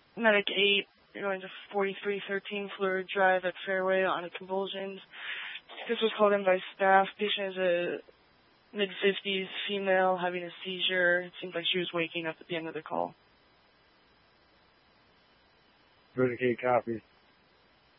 Medic 8, you're going to 4313 Fleur Drive at Fairway on a convulsions. This was called in by staff. Patient is a mid-50s female having a seizure. It seemed like she was waking up at the end of the call. Medic 8 copies.